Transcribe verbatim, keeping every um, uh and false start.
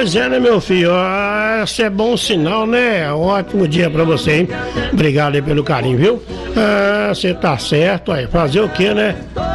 Pois é, né, meu filho? Ah, isso é bom sinal, né? Ótimo dia pra você, hein? Obrigado aí pelo carinho, viu? Ah, você tá certo aí. Fazer o quê, né?